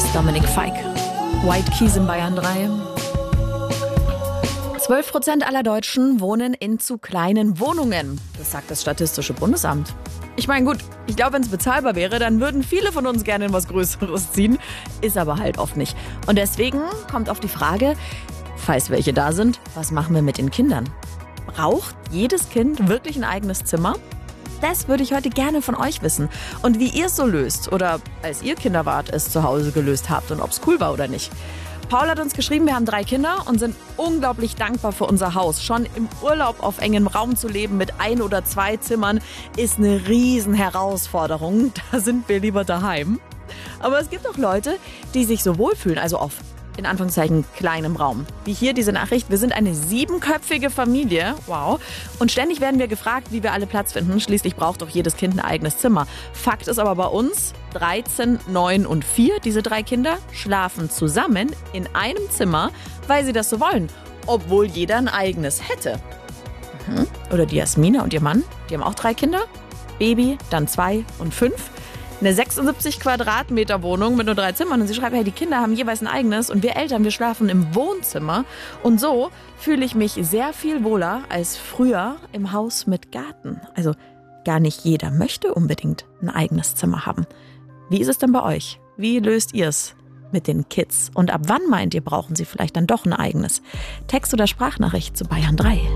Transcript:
Dominik Feick. White Keys in Bayern 3. 12% aller Deutschen wohnen in zu kleinen Wohnungen. Das sagt das Statistische Bundesamt. Ich meine, gut, ich glaube, wenn es bezahlbar wäre, dann würden viele von uns gerne in was Größeres ziehen. Ist aber halt oft nicht. Und deswegen kommt auf die Frage, falls welche da sind, was machen wir mit den Kindern? Braucht jedes Kind wirklich ein eigenes Zimmer? Das würde ich heute gerne von euch wissen. Und wie ihr es so löst oder als ihr Kinder wart, es zu Hause gelöst habt und ob es cool war oder nicht. Paul hat uns geschrieben, wir haben 3 Kinder und sind unglaublich dankbar für unser Haus. Schon im Urlaub auf engem Raum zu leben mit 1 oder 2 Zimmern ist eine riesen Herausforderung. Da sind wir lieber daheim. Aber es gibt auch Leute, die sich so wohlfühlen, also auf in Anführungszeichen kleinem Raum. Wie hier diese Nachricht, wir sind eine 7-köpfige Familie, wow. Und ständig werden wir gefragt, wie wir alle Platz finden. Schließlich braucht doch jedes Kind ein eigenes Zimmer. Fakt ist aber bei uns, 13, 9 und 4, diese 3 Kinder, schlafen zusammen in einem Zimmer, weil sie das so wollen. Obwohl jeder ein eigenes hätte. Oder die Jasmina und ihr Mann, die haben auch 3 Kinder. Baby, dann 2 und 5. Eine 76 Quadratmeter Wohnung mit nur 3 Zimmern. Und sie schreibt, hey, die Kinder haben jeweils ein eigenes und wir Eltern, wir schlafen im Wohnzimmer. Und so fühle ich mich sehr viel wohler als früher im Haus mit Garten. Also gar nicht jeder möchte unbedingt ein eigenes Zimmer haben. Wie ist es denn bei euch? Wie löst ihr es mit den Kids? Und ab wann meint ihr, brauchen sie vielleicht dann doch ein eigenes? Text oder Sprachnachricht zu Bayern 3.